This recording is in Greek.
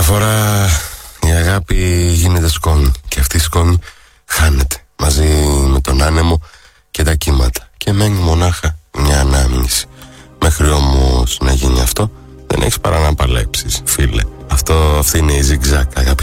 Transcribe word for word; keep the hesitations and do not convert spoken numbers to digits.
φορά η αγάπη γίνεται σκόνη και αυτή η σκόνη χάνεται μαζί με τον άνεμο και τα κύματα και μένει μονάχα μια ανάμνηση. Μέχρι όμως να γίνει αυτό δεν έχεις παρά να παλέψεις, φίλε. Αυτό, αυτή είναι η zigzag αγάπη